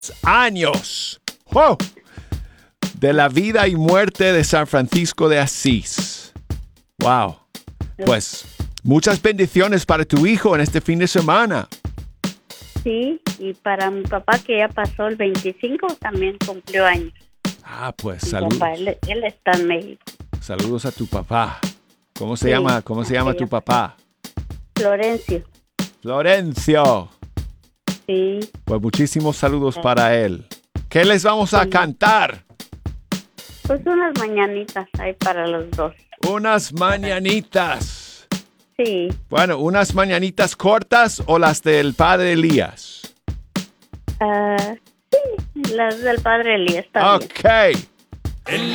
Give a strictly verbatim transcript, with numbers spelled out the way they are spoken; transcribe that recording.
años. ¡Wow! De la vida y muerte de San Francisco de Asís. Wow. Pues muchas bendiciones para tu hijo en este fin de semana. Sí, y para mi papá, que ya pasó el veinticinco, también cumplió años. Ah, pues Mi saludos. papá, él, él está en México. Saludos a tu papá. ¿Cómo se Sí, llama? ¿Cómo se llama así tu es. papá? Florencio. Florencio. Sí. Pues muchísimos saludos para él. ¿Qué les vamos a Sí. cantar? Pues unas mañanitas hay para los dos. Unas mañanitas. Sí. Bueno, unas mañanitas cortas o las del padre Elías. Ah, sí, las del padre Elías también. Ok.